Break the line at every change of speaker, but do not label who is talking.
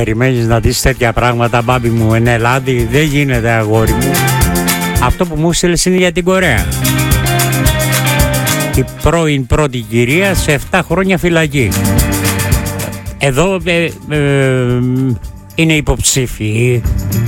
περιμένεις να δεις τέτοια πράγματα, μπάμπι μου, εν Ελλάδη? Δεν γίνεται, αγόρι μου. Αυτό που μου στείλες είναι για την Κορέα. Η πρώην πρώτη κυρία σε 7 χρόνια φυλακή. Εδώ είναι υποψήφιοι